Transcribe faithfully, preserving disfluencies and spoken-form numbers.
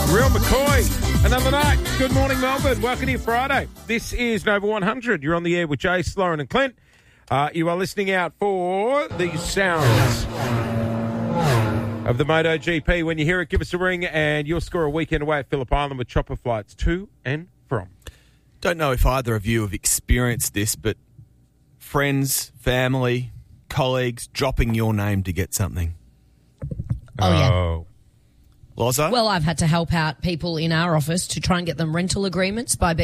Real McCoy, another night. Good morning, Melbourne. Welcome to your Friday. This is Nova one hundred. You're on the air with Jace, Lauren and Clint. Uh, you are listening out for the sounds of the MotoGP. When you hear it, give us a ring and you'll score a weekend away at Phillip Island with chopper flights to and from. Don't know if either of you have experienced this, but friends, family, colleagues dropping your name to get something. Oh, yeah. Oh. Loza? Well, I've had to help out people in our office to try and get them rental agreements by